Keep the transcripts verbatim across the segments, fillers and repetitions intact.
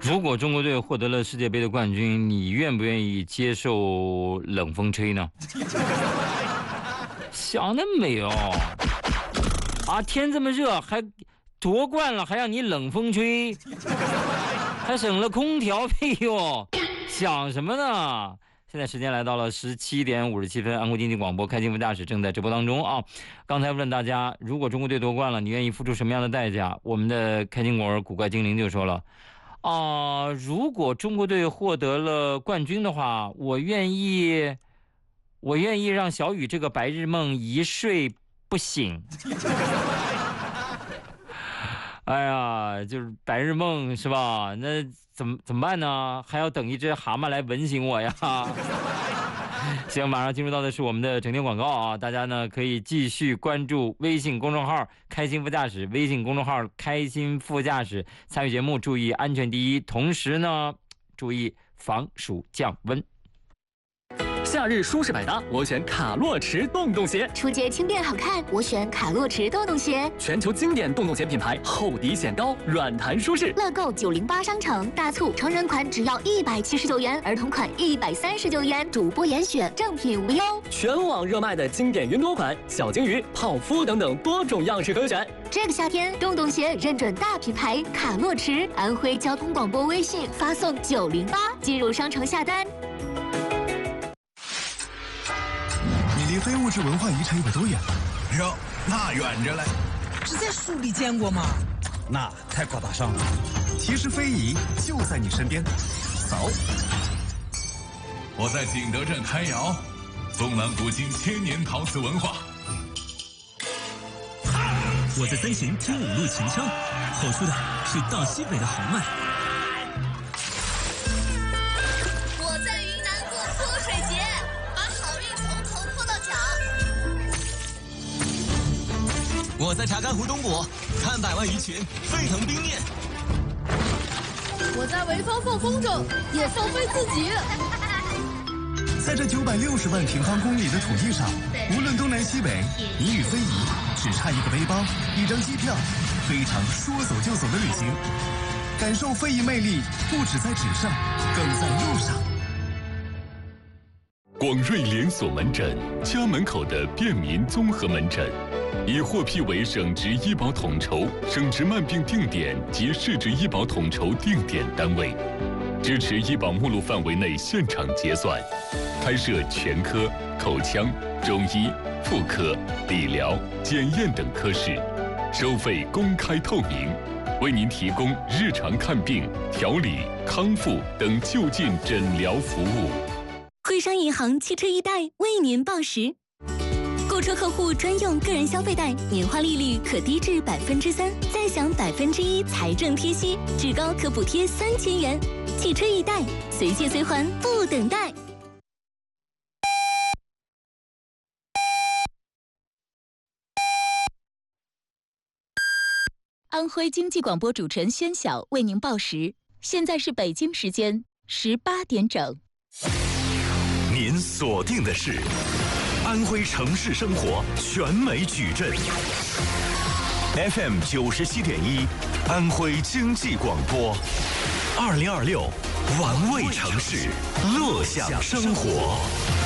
如果中国队获得了世界杯的冠军，你愿不愿意接受冷风吹呢？想得美哦！啊，天这么热，还夺冠了，还让你冷风吹，还省了空调费用，想什么呢？现在时间来到了十七点五十七分，安徽经济广播开心副驾驶正在直播当中啊。刚才问大家，如果中国队夺冠了，你愿意付出什么样的代价？我们的开心果古怪精灵就说了。啊、呃，如果中国队获得了冠军的话，我愿意，我愿意让小雨这个白日梦一睡不醒。哎呀，就是白日梦是吧？那怎么怎么办呢？还要等一只蛤蟆来吻醒我呀！行，马上进入到的是我们的整点广告啊！大家呢可以继续关注微信公众号“开心副驾驶”，微信公众号“开心副驾驶”参与节目，注意安全第一，同时呢注意防暑降温。 夏日舒适百搭，我选卡洛驰洞洞鞋； 出街轻便好看，我选卡洛驰洞洞鞋。 全球经典洞洞鞋品牌，厚底显高，软弹舒适。 乐购九零八商城大促，成人款只要一百七十九元，儿童款一百三十九元，主播严选，正品无忧。 全网热卖的经典云朵款、小金鱼、泡芙等等多种样式可选。 这个夏天，洞洞鞋认准大品牌卡洛驰，安徽交通广播微信发送九零八进入商城下单。 离非物质文化遗产有多远？ 哟，那远着嘞。 只在书里见过吗？ 那太高大上了。 其实非遗就在你身边。扫。 我在景德镇开窑，纵览古今千年陶瓷文化。 我在三秦听五路秦腔，口出的是大西北的豪迈。我在查干湖东谷看百万鱼群沸腾冰面。 我在潍坊放风筝，也放飞自己。 在这九百六十万平方公里的土地上，无论东南西北，你与非遗只差一个背包、一张机票，非常说走就走的旅行。感受非遗魅力，不只在纸上，更在路上。 广瑞连锁门诊，家门口的便民综合门诊。已获批为省直医保统筹、省直慢病定点及市直医保统筹定点单位，支持医保目录范围内现场结算，开设全科、口腔、中医、妇科、理疗、检验等科室，收费公开透明，为您提供日常看病、调理、康复等就近诊疗服务。 徽商银行汽车易贷为您报时。购车客户专用个人消费贷，年化利率可低至百分之三，再享百分之一财政贴息，至高可补贴三千元。汽车易贷，随借随还，不等待。安徽经济广播主持人宣晓为您报时，现在是北京时间十八点整。 您锁定的是安徽城市生活全美矩阵 F M 九十七点一，安徽经济广播，二零二六玩味城市，乐享生活。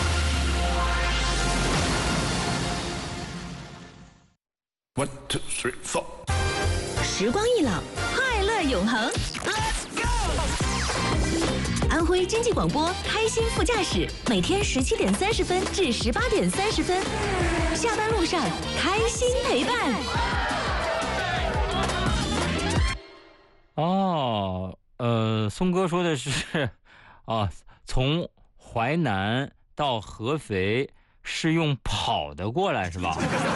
One two three four， 时光易老，快乐永恒。Let's go！ 安徽经济广播开心副驾驶，每天十七点三十分至十八点三十分，下班路上开心陪伴。 哦，呃，松哥说的是，啊，从淮南到合肥是用跑的过来是吧？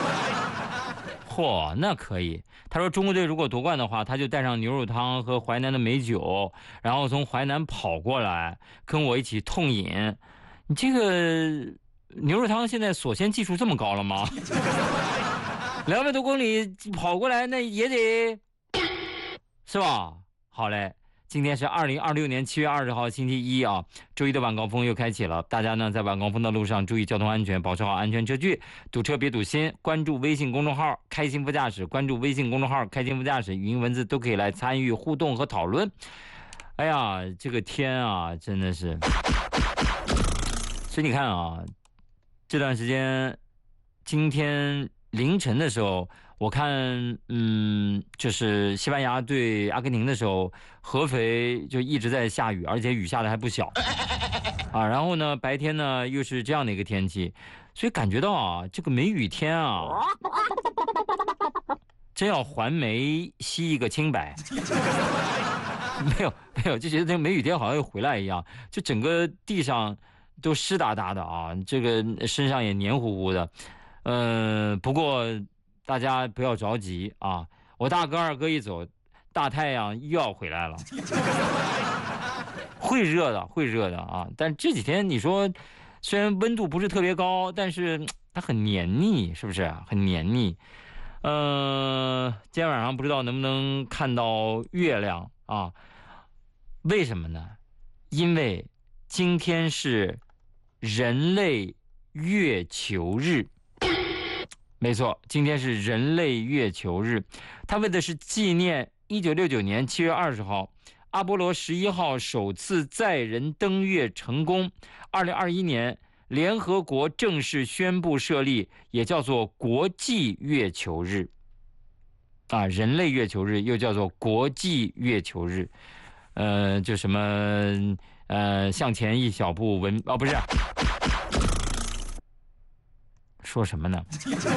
嚯，那可以。他说中国队如果夺冠的话，他就带上牛肉汤和淮南的美酒，然后从淮南跑过来跟我一起痛饮。你这个牛肉汤现在锁鲜技术这么高了吗？两百多公里跑过来，那也得是吧？好嘞。今天是二零二六年七月二十号星期一啊，周一的晚高峰又开启了。大家呢在晚高峰的路上注意交通安全，保持好安全车距，堵车别堵心。关注微信公众号开心副驾驶，关注微信公众号开心副驾驶，语音文字都可以来参与互动和讨论。 哎呀，这个天啊，真的是。所以你看啊，这段时间，今天凌晨的时候，我看，嗯，就是西班牙对阿根廷的时候，合肥就一直在下雨，而且雨下的还不小。啊，然后呢，白天呢又是这样的一个天气，所以感觉到啊，这个梅雨天啊，真要还梅惜一个清白。没有没有，就觉得这个梅雨天好像又回来一样，就整个地上都湿哒哒的啊，这个身上也黏糊糊的。呃，不过大家不要着急啊，我大哥二哥一走，大太阳又要回来了。会热的，会热的啊！但这几天你说，虽然温度不是特别高，但是它很黏腻，是不是？很黏腻。呃，今天晚上不知道能不能看到月亮啊？为什么呢？因为今天是人类月球日。没错，今天是人类月球日，它为的是纪念一九六九年七月二十号。阿波罗十一号首次载人登月成功，二零二一年联合国正式宣布设立，也叫做国际月球日。啊，人类月球日又叫做国际月球日，呃，就什么呃，向前一小步文哦，不是，说什么呢？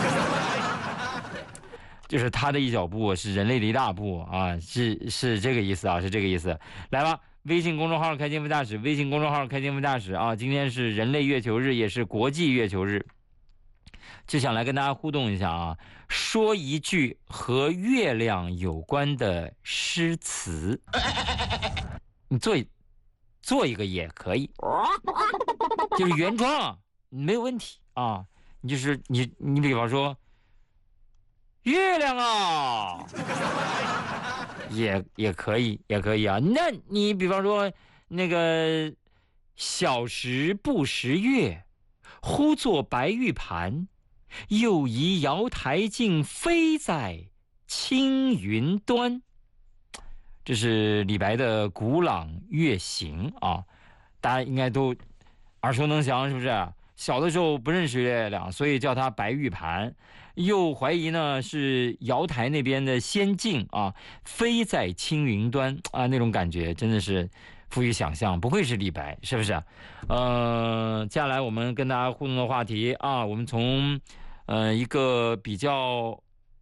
就是他的一小步是人类的一大步啊，是是这个意思啊，是这个意思。来吧，微信公众号开心副驾驶，微信公众号开心副驾驶啊，今天是人类月球日，也是国际月球日，就想来跟大家互动一下啊，说一句和月亮有关的诗词，你做做一个也可以，就是原创没有问题啊，你就是你你比方说。月亮啊，也也可以，也可以啊。那你比方说那个小时不识月，呼作白玉盘，又疑瑶台镜，飞在青云端。这是李白的《古朗月行》啊，大家应该都耳熟能详，是不是？小的时候不认识月亮，所以叫它白玉盘。又怀疑呢是瑶台那边的仙境啊，飞在青云端啊，那种感觉真的是富于想象，不愧是李白，是不是？呃，接下来我们跟大家互动的话题啊，我们从呃一个比较，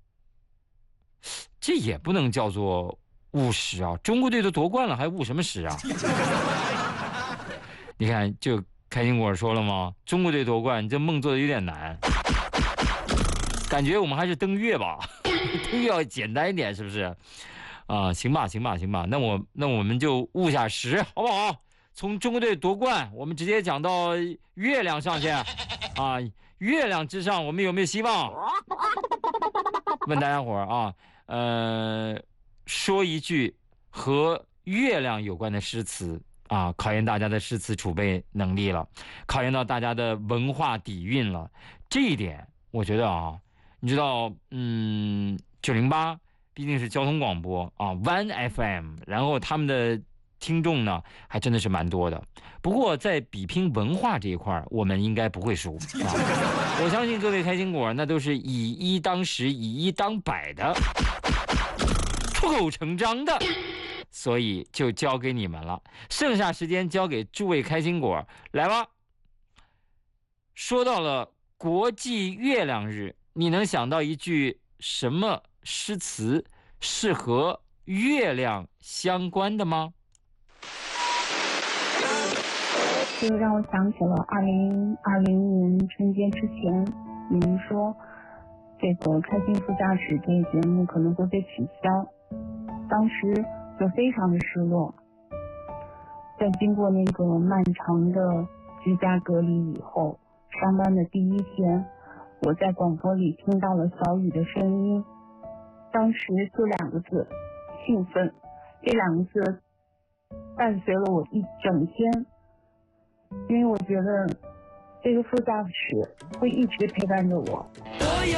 这也不能叫做务实啊，中国队都夺冠了，还务什么实啊？你看，就开心果说了吗？中国队夺冠，这梦做的有点难。感觉我们还是登月吧，登月要简单一点，是不是？啊，行吧，行吧，行吧，那我那我们就务下实，好不好？从中国队夺冠，我们直接讲到月亮上去，啊，月亮之上，我们有没有希望？问大家伙儿啊，呃，说一句和月亮有关的诗词啊，考验大家的诗词储备能力了，考验到大家的文化底蕴了。这一点，我觉得啊。你知道，嗯，九零八毕竟是交通广播啊 ，One F M， 然后他们的听众呢还真的是蛮多的。不过在比拼文化这一块，我们应该不会输啊！我相信各位开心果那都是以一当十、以一当百的，出口成章的，所以就交给你们了。剩下时间交给诸位开心果，来吧。说到了国际月亮日。你能想到一句什么诗词是和月亮相关的吗？ 这个让我想起了二零二零年春节之前，你们说这个开心副驾驶这个节目可能会被取消，当时就非常的失落。在经过那个漫长的居家隔离以后，上班的第一天。我在广播里听到了小雨的声音，当时就两个字，兴奋。这两个字伴随了我一整天，因为我觉得这个副驾驶会一直陪伴着我。